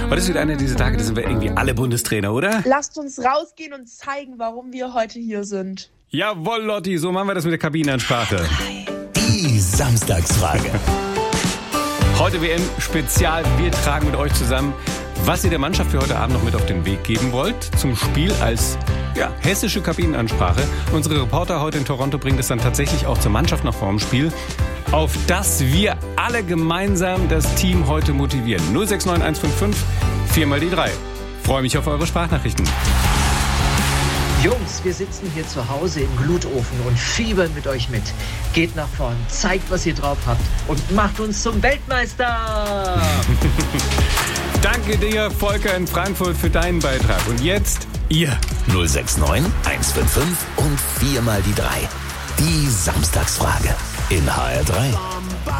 Heute ist wieder einer dieser Tage, da sind wir irgendwie alle Bundestrainer, oder? Lasst uns rausgehen und zeigen, warum wir heute hier sind. Jawohl, Lotti, so machen wir das mit der Kabinenansprache. Die Samstagsfrage. Heute WM-Spezial. Wir tragen mit euch zusammen, was ihr der Mannschaft für heute Abend noch mit auf den Weg geben wollt. Zum Spiel als hessische Kabinenansprache. Unsere Reporter heute in Toronto bringen das dann tatsächlich auch zur Mannschaft noch vor dem Spiel, auf das wir alle gemeinsam das Team heute motivieren. 069155 4 mal die 3. Freue mich auf eure Sprachnachrichten. Jungs, wir sitzen hier zu Hause im Glutofen und fiebern mit euch mit. Geht nach vorn, zeigt, was ihr drauf habt und macht uns zum Weltmeister! Danke dir, Volker in Frankfurt, für deinen Beitrag. Und jetzt ihr. 069 155 und 4 mal die 3. Die Samstagsfrage in HR3.